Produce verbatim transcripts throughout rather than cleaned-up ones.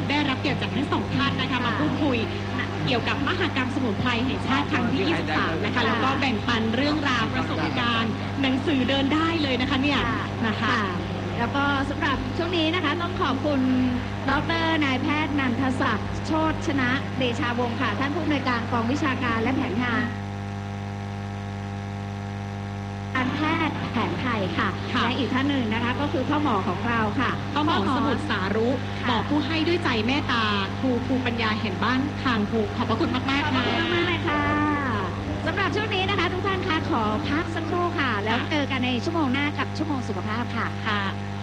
ได้รับเกียรติจากทั้งสองท่านนะคะมาพูดคุยเกี่ยวกับมหกรรมสมุนไพรแห่งชาติครั้งที่ยี่สิบสามนะคะแล้วก็แบ่งปันเรื่องราวประสบการณ์หนังสือเดินได้เลยนะคะเนี่ยนะคะแล้วก็สำหรับช่วงนี้นะคะต้องขอบคุณดร.นายแพทย์นันทศักดิ์โชติชนะเดชาวงศ์ค่ะท่านผู้อำนวยการกองวิชาการและแผนงานการแพทย์แผนไทยค่ะและอีกท่านหนึ่งนะคะก็คือพ่อหมอของเราค่ะพ่อหมอสมุทรสารุหมอผู้ให้ด้วยใจเมตตาครูครูปัญญาเห็นบ้านทางครูขอบพระคุณมากมากค่ะขอบคุณมากเลยค่ะสำหรับช่วงนี้นะคะทุกท่านคะขอพักสักครู่ค่ะแล้วเจอกันในชั่วโมงหน้ากับชั่วโมงสุขภาพค่ะค่ะ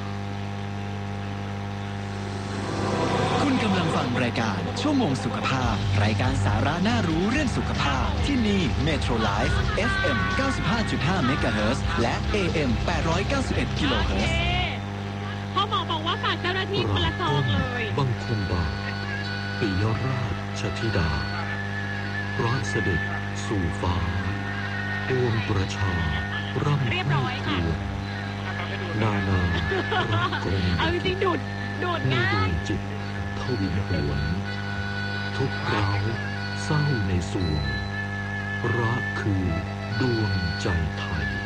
คุณกำลังฟังรายการชั่วโมงสุขภาพรายการสาระน่ารู้เรื่องสุขภาพที่นี่ Metro Life เอฟ เอ็ม เก้าสิบห้าจุดห้า เมกะเฮิรตซ์และ เอ เอ็ม แปดร้อยเก้าสิบเอ็ด กิโลเฮิรตซ์พ่อหมอบอกว่าฝากเจ้าหน้าที่คนละซองเลยบังคมบาทปิยราชธิดาร้านเสด็จสู่ฟ้าปวงประชาร่ำเรียบร้อยค่ะนานารักกลมเอาจริงดูดดูดง่ายจิตทวินหวนทุกเราเศร้าในสวงรักคือดวงใจไทย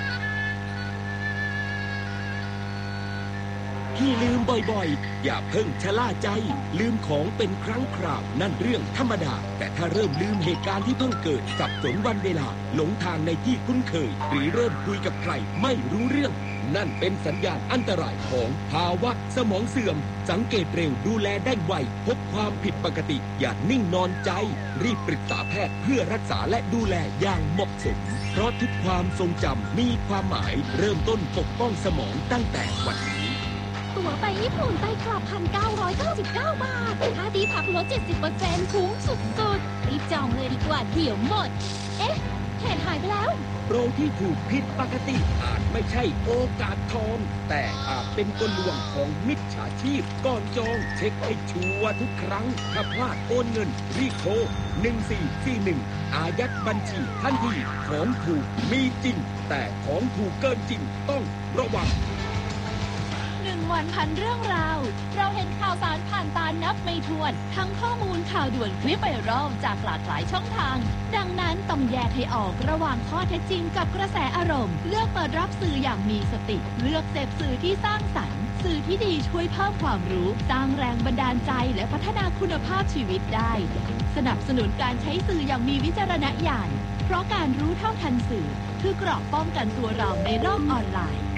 ที่ลืมบ่อยๆอย่าเพิ่งชะล่าใจลืมของเป็นครั้งคราวนั่นเรื่องธรรมดาแต่ถ้าเริ่มลืมเหตุการณ์ที่เพิ่งเกิดสับสนวันเวลาหลงทางในที่คุ้นเคยหรือเริ่มคุยกับใครไม่รู้เรื่องนั่นเป็นสัญญาณอันตรายของภาวะสมองเสื่อมสังเกตเร็วดูแลได้ไวพบความผิดปกติอย่านิ่งนอนใจรีบปรึกษาแพทย์เพื่อรักษาและดูแลอย่างเหมาะสมเพราะทุกความทรงจำมีความหมายเริ่มต้นปกป้องสมองตั้งแต่วันนี้ตั๋วไปญี่ปุ่นไปกลับ หนึ่งพันเก้าร้อยเก้าสิบเก้า บาทค่าที่พักลด เจ็ดสิบเปอร์เซ็นต์ คุ้มสุดๆรีบจองเลยดีกว่าเดี๋ยวหมดเอ๊ะแผนหายไปแล้วโปรที่ถูกผิดปกติอาจไม่ใช่โอกาสทองแต่อาจเป็นกลลวงของมิจฉาชีพก่อนจองเช็คให้ชัวร์ทุกครั้งถ้าพลาดโอนเงินรีบโทรหนึ่งสี่สี่หนึ่งอายัดบัญชีทันทีของถูกมีจริงแต่ของถูกเกินจริงต้องระวังหนึ่งวันพันเรื่องราวเราเห็นข่าวสารผ่านตานับไม่ถ้วนทั้งข้อมูลข่าวด่วนคลิปไวรัลจากหลากหลายช่องทางดังนั้นต้องแยกให้ออกระหว่างข้อเท็จจริงกับกระแสอารมณ์เลือกเปิดรับสื่ออย่างมีสติเลือกเสพสื่อที่สร้างสรรค์สื่อที่ดีช่วยเพิ่มความรู้สร้างแรงบันดาลใจและพัฒนาคุณภาพชีวิตได้สนับสนุนการใช้สื่ออย่างมีวิจารณญาณเพราะการรู้เท่าทันสื่อคือเกราะป้องกันตัวเราในโลกออนไลน์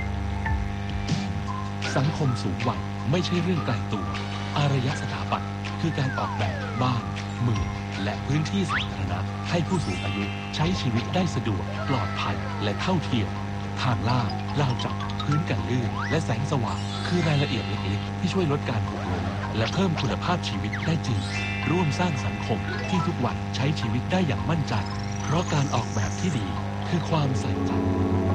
สังคมสูงวัยไม่ใช่เรื่องไกลตัวอารยสถาปัตย์คือการออกแบบบ้านเมืองและพื้นที่สาธารณะให้ผู้สูงอายุใช้ชีวิตได้สะดวกปลอดภัยและเท่าเทียมทางลาดราวจับพื้นกันลื่นและแสงสว่างคือรายละเอียดเล็กๆที่ช่วยลดการหกล้มและเพิ่มคุณภาพชีวิตได้จริงร่วมสร้างสังคมที่ทุกวันใช้ชีวิตได้อย่างมั่นใจเพราะการออกแบบที่ดีคือความใส่ใจ